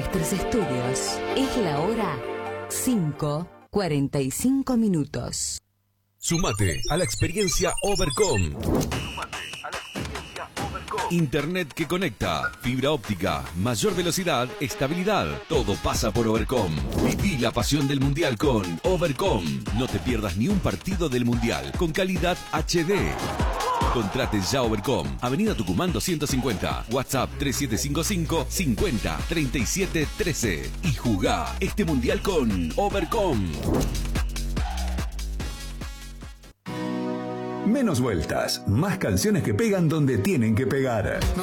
Masters Studios. Es la hora 5:45. Sumate a la experiencia Overcom. Internet que conecta, fibra óptica, mayor velocidad, estabilidad. Todo pasa por Overcom. Viví la pasión del Mundial con Overcom. No te pierdas ni un partido del Mundial con calidad HD. Contrate ya Overcom. Avenida Tucumán 250. WhatsApp 3755 50 37 13. Y jugá este Mundial con Overcom. Menos vueltas, más canciones que pegan donde tienen que pegar.